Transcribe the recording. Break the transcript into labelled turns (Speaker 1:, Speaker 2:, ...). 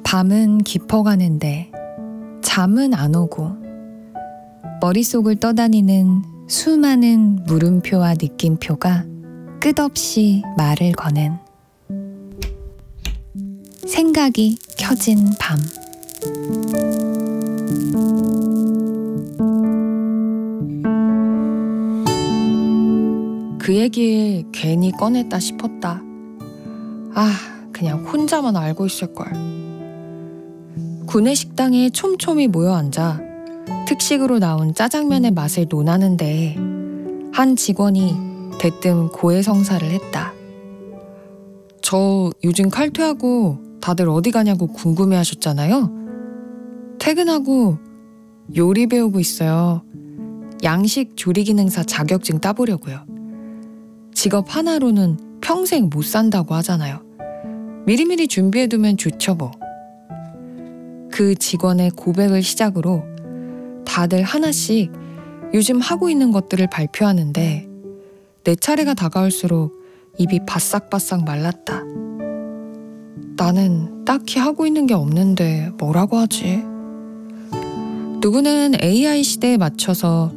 Speaker 1: 밤은 깊어가는데 잠은 안 오고 머릿속을 떠다니는 수많은 물음표와 느낌표가 끝없이 말을 거는 생각이 켜진 밤. 그 얘기 괜히 꺼냈다 싶었다. 그냥 혼자만 알고 있을걸. 구내식당에 촘촘히 모여 앉아 특식으로 나온 짜장면의 맛을 논하는데 한 직원이 대뜸 고해성사를 했다. 저 요즘 칼퇴하고 다들 어디 가냐고 궁금해하셨잖아요. 퇴근하고 요리 배우고 있어요. 양식 조리기능사 자격증 따보려고요. 직업 하나로는 평생 못 산다고 하잖아요. 미리미리 준비해두면 좋죠 뭐. 그 직원의 고백을 시작으로 다들 하나씩 요즘 하고 있는 것들을 발표하는데 내 차례가 다가올수록 입이 바싹바싹 말랐다. 나는 딱히 하고 있는 게 없는데 뭐라고 하지? 누구는 AI 시대에 맞춰서